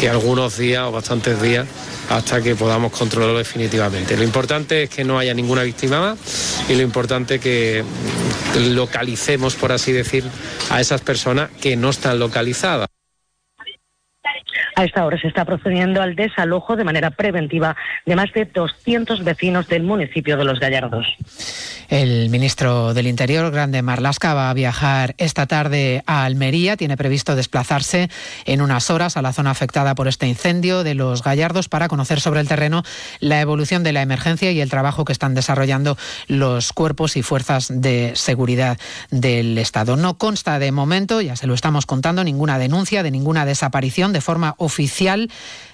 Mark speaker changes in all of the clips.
Speaker 1: que algunos días o bastantes días hasta que podamos controlarlo definitivamente. Lo importante es que no haya ninguna víctima más y lo importante es que localicemos, por así decir, a esas personas que no están localizadas.
Speaker 2: A esta hora se está procediendo al desalojo de manera preventiva de más de 200 vecinos del municipio de Los Gallardos.
Speaker 3: El ministro del Interior, Grande Marlaska, va a viajar esta tarde a Almería. Tiene previsto desplazarse en unas horas a la zona afectada por este incendio de Los Gallardos para conocer sobre el terreno la evolución de la emergencia y el trabajo que están desarrollando los cuerpos y fuerzas de seguridad del Estado. No consta de momento, ya se lo estamos contando, ninguna denuncia de ninguna desaparición de forma oficial,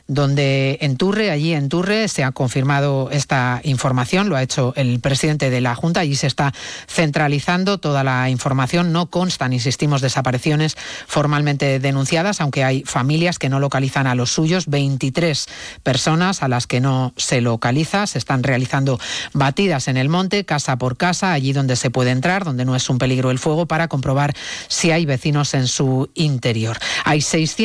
Speaker 3: donde allí en Turre se ha confirmado esta información, lo ha hecho el presidente de la Junta, allí se está centralizando toda la información, no constan, insistimos, desapariciones formalmente denunciadas, aunque hay familias que no localizan a los suyos, 23 personas a las que no se localiza, se están realizando batidas en el monte, casa por casa, allí donde se puede entrar, donde no es un peligro el fuego, para comprobar si hay vecinos en su interior. Hay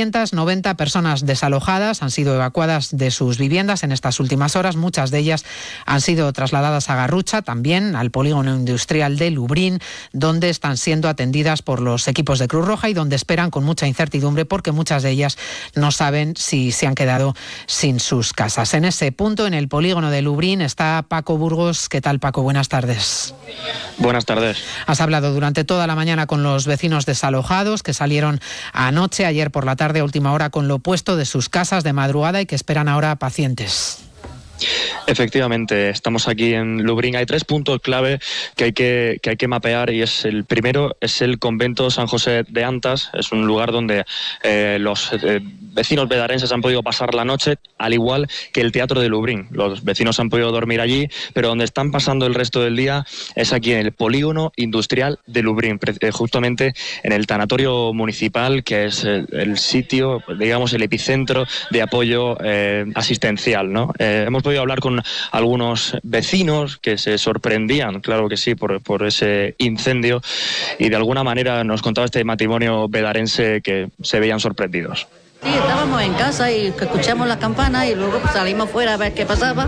Speaker 3: 690 personas desalojadas, han sido evacuadas de sus viviendas en estas últimas horas. Muchas de ellas han sido trasladadas a Garrucha, también al polígono industrial de Lubriñ, donde están siendo atendidas por los equipos de Cruz Roja y donde esperan con mucha incertidumbre porque muchas de ellas no saben si se han quedado sin sus casas. En ese punto, en el polígono de Lubriñ, está Paco Burgos. ¿Qué tal, Paco? Buenas tardes.
Speaker 4: Buenas tardes.
Speaker 3: Has hablado durante toda la mañana con los vecinos desalojados que salieron ayer por la tarde a última hora con lo opuesto de sus casas de madrugada y que esperan ahora pacientes.
Speaker 4: Efectivamente, estamos aquí en Lubriñ. Hay 3 puntos clave que hay que mapear y el primero es el convento San José de Antas. Es un lugar donde los vecinos bedarenses han podido pasar la noche, al igual que el teatro de Lubriñ. Los vecinos han podido dormir allí, pero donde están pasando el resto del día es aquí en el polígono industrial de Lubriñ, justamente en el tanatorio municipal, que es el sitio, digamos, el epicentro de apoyo asistencial, ¿no? Hemos podido hablar con algunos vecinos que se sorprendían, claro que sí, por ese incendio, y de alguna manera nos contaba este matrimonio bedarense que se veían sorprendidos.
Speaker 5: Sí, estábamos en casa y escuchamos las campanas y luego salimos fuera a ver qué pasaba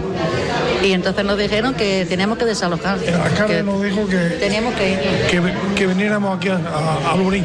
Speaker 5: y entonces nos dijeron que teníamos que desalojar.
Speaker 6: El alcalde nos dijo que teníamos que viniéramos aquí a Lubriñ.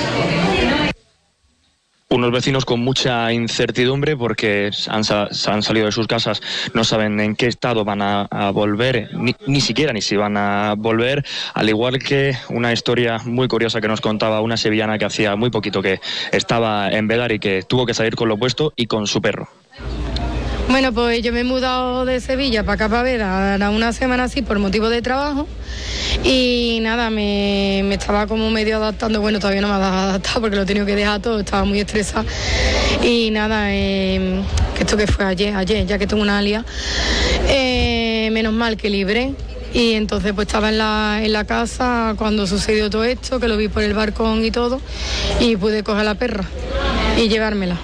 Speaker 4: Unos vecinos con mucha incertidumbre porque han salido de sus casas, no saben en qué estado van a volver, ni siquiera si van a volver, al igual que una historia muy curiosa que nos contaba una sevillana que hacía muy poquito que estaba en Bédar y que tuvo que salir con lo opuesto y con su perro.
Speaker 7: Bueno, pues yo me he mudado de Sevilla para acá, para Bédar, a una semana así por motivo de trabajo y nada, me estaba como medio adaptando, bueno, todavía no me he adaptado porque lo he tenido que dejar todo, estaba muy estresada y nada, que esto que fue ayer, ya que tengo una alia, menos mal que libré. Y entonces pues estaba en la casa cuando sucedió todo esto, que lo vi por el balcón y todo, y pude coger a la perra y llevármela.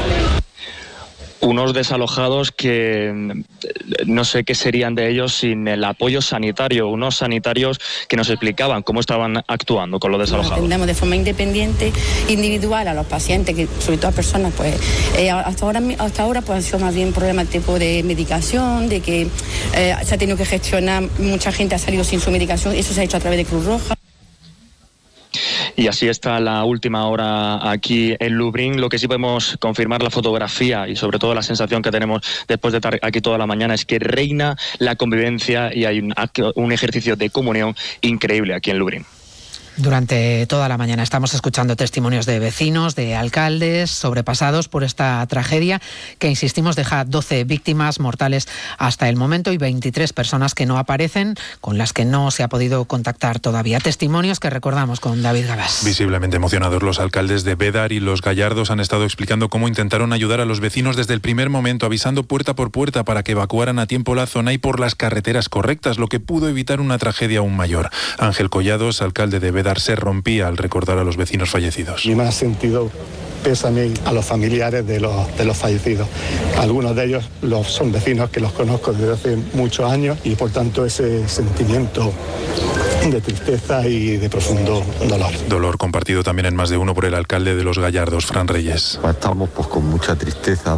Speaker 4: Unos desalojados que no sé qué serían de ellos sin el apoyo sanitario, unos sanitarios que nos explicaban cómo estaban actuando con los desalojados.
Speaker 8: Atendemos de forma independiente, individual a los pacientes, que sobre todo a personas, pues hasta ahora pues han sido más bien problemas de tipo de medicación, de que se ha tenido que gestionar, mucha gente ha salido sin su medicación, eso se ha hecho a través de Cruz Roja.
Speaker 4: Y así está la última hora aquí en Lubriñ. Lo que sí podemos confirmar, la fotografía y sobre todo la sensación que tenemos después de estar aquí toda la mañana, es que reina la convivencia y hay un ejercicio de comunión increíble aquí en Lubriñ.
Speaker 3: Durante toda la mañana estamos escuchando testimonios de vecinos, de alcaldes sobrepasados por esta tragedia que, insistimos, deja 12 víctimas mortales hasta el momento y 23 personas que no aparecen, con las que no se ha podido contactar todavía. Testimonios que recordamos con David Gabás.
Speaker 9: Visiblemente emocionados, los alcaldes de Bédar y Los Gallardos han estado explicando cómo intentaron ayudar a los vecinos desde el primer momento, avisando puerta por puerta para que evacuaran a tiempo la zona y por las carreteras correctas, lo que pudo evitar una tragedia aún mayor. Ángel Collados, alcalde de Bédar, se rompía al recordar a los vecinos fallecidos.
Speaker 10: Y me ha sentido pésame a los familiares de los fallecidos. Algunos de ellos son vecinos que los conozco desde hace muchos años y por tanto ese sentimiento de tristeza y de profundo dolor.
Speaker 9: Dolor compartido también en más de uno por el alcalde de Los Gallardos, Fran Reyes.
Speaker 11: Estamos con mucha tristeza.